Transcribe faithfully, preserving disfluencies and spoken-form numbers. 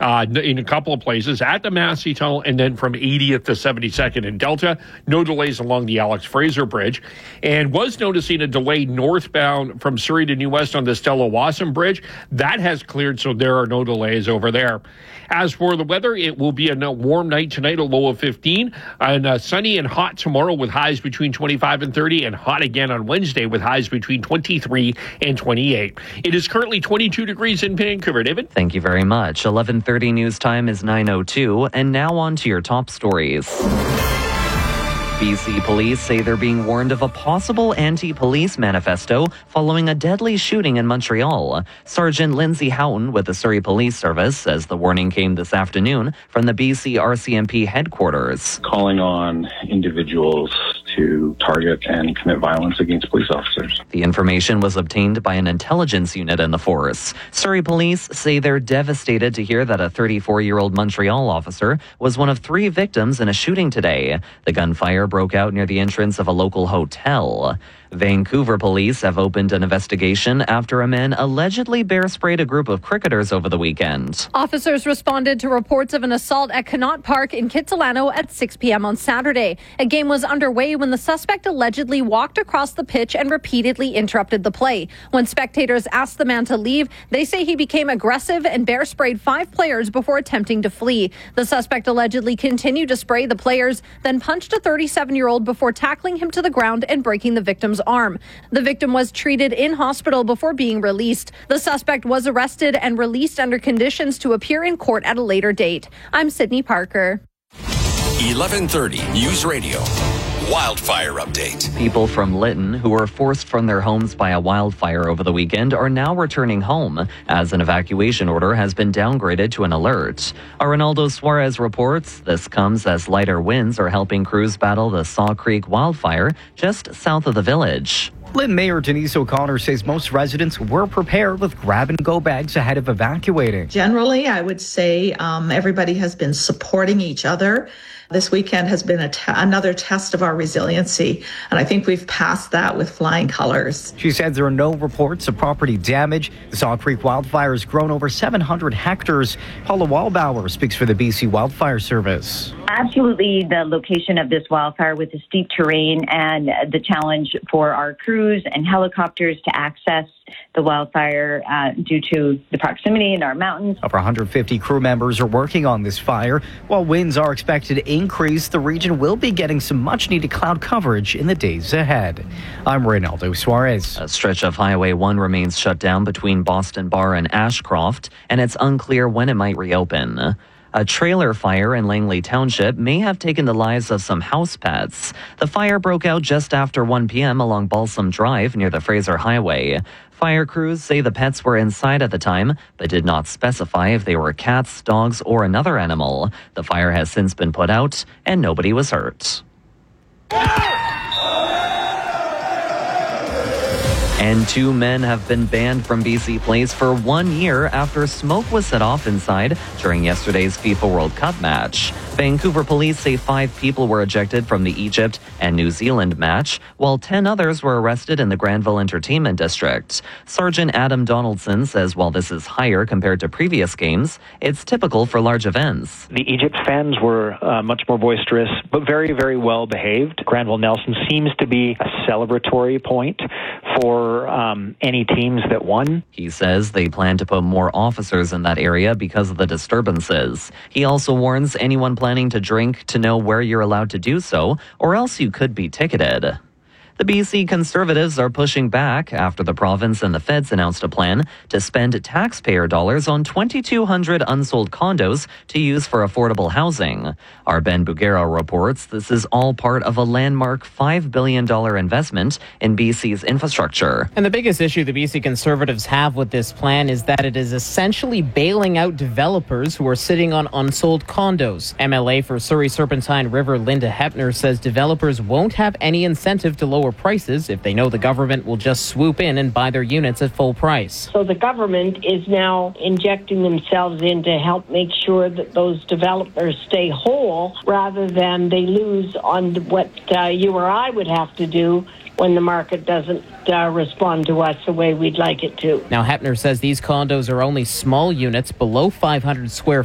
uh, in a couple of places at the Massey Tunnel, and then from eightieth to seventy-second in Delta. No delays along the Alex Fraser Bridge, and was noticing a delay northbound from Surrey to New West on the Stella Wasson Bridge. That has cleared, so there are no delays over there. As for the weather, it will be a warm night tonight, a low of fifteen, and uh, sunny and hot tomorrow with highs between twenty-five and thirty, and hot again on Wednesday with highs between twenty-three and twenty-eight. It is currently twenty-two degrees in Vancouver. David? Thank you very much. eleven thirty news time is nine oh two, and now on to your top stories. B C police say they're being warned of a possible anti-police manifesto following a deadly shooting in Montreal. Sergeant Lindsay Houghton with the Surrey Police Service says the warning came this afternoon from the B C R C M P headquarters. Calling on individuals to target and commit violence against police officers. The information was obtained by an intelligence unit in the force. Surrey police say they're devastated to hear that a thirty-four-year-old Montreal officer was one of three victims in a shooting today. The gunfire broke out near the entrance of a local hotel. Vancouver police have opened an investigation after a man allegedly bear sprayed a group of cricketers over the weekend. Officers responded to reports of an assault at Connaught Park in Kitsilano at six p.m. on Saturday. A game was underway when the suspect allegedly walked across the pitch and repeatedly interrupted the play. When spectators asked the man to leave, they say he became aggressive and bear sprayed five players before attempting to flee. The suspect allegedly continued to spray the players, then punched a thirty-seven-year-old before tackling him to the ground and breaking the victim's arm. The victim was treated in hospital before being released. The suspect was arrested and released under conditions to appear in court at a later date. I'm Sydney Parker. eleven thirty News Radio. Wildfire update. People from Lytton who were forced from their homes by a wildfire over the weekend are now returning home as an evacuation order has been downgraded to an alert. Arnaldo Suarez reports this comes as lighter winds are helping crews battle the Saw Creek wildfire just south of the village. Lytton Mayor Denise O'Connor says most residents were prepared with grab-and-go bags ahead of evacuating. Generally, I would say um, everybody has been supporting each other. This weekend has been a te- another test of our resiliency, and I think we've passed that with flying colors. She said there are no reports of property damage. The Saw Creek wildfire has grown over seven hundred hectares. Paula Wallbauer speaks for the B C Wildfire Service. Absolutely, the location of this wildfire with the steep terrain and the challenge for our crews and helicopters to access the wildfire uh, due to the proximity in our mountains. Over one hundred fifty crew members are working on this fire. While winds are expected to increase, the region will be getting some much-needed cloud coverage in the days ahead. I'm Reynaldo Suarez. A stretch of Highway one remains shut down between Boston Bar and Ashcroft, and it's unclear when it might reopen. A trailer fire in Langley Township may have taken the lives of some house pets. The fire broke out just after one p.m. along Balsam Drive near the Fraser Highway. Fire crews say the pets were inside at the time, but did not specify if they were cats, dogs, or another animal. The fire has since been put out, and nobody was hurt. And two men have been banned from B C Place for one year after smoke was set off inside during yesterday's FIFA World Cup match. Vancouver police say five people were ejected from the Egypt and New Zealand match, while ten others were arrested in the Granville Entertainment District. Sergeant Adam Donaldson says while this is higher compared to previous games, it's typical for large events. The Egypt fans were uh, much more boisterous, but very, very well behaved. Granville Nelson seems to be a celebratory point for um, any teams that won. He says they plan to put more officers in that area because of the disturbances. He also warns anyone planning to drink to know where you're allowed to do so, or else you could be ticketed. The B C Conservatives are pushing back after the province and the feds announced a plan to spend taxpayer dollars on twenty-two hundred unsold condos to use for affordable housing. Our Ben Bugera reports this is all part of a landmark five billion dollars investment in B C's infrastructure. And the biggest issue the B C Conservatives have with this plan is that it is essentially bailing out developers who are sitting on unsold condos. M L A for Surrey Serpentine River Linda Hepner says developers won't have any incentive to lower prices if they know the government will just swoop in and buy their units at full price. So the government is now injecting themselves in to help make sure that those developers stay whole rather than they lose on what uh, you or I would have to do when the market doesn't uh, respond to us the way we'd like it to. Now, Hepner says these condos are only small units below five hundred square